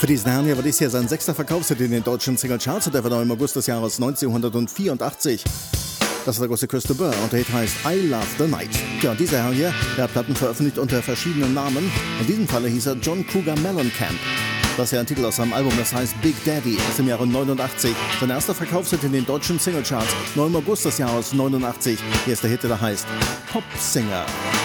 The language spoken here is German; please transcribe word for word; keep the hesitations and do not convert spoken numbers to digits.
Für diesen Herrn hier war dies hier sein sechster Verkaufshit in den deutschen Singlecharts und der war noch im August des Jahres neunzehnhundertvierundachtzig. Das ist der große Christopher Burr und der Hit heißt I Love the Night. Ja, und dieser Herr hier, der hat Platten veröffentlicht unter verschiedenen Namen. In diesem Falle hieß er John Cougar Mellencamp. Das ist ja ein Titel aus seinem Album, das heißt Big Daddy, aus dem Jahre neunundachtzig. Sein erster Verkaufshit in den deutschen Singlecharts, noch im August des Jahres neunundachtzig. Hier ist der Hit, der heißt Pop Singer.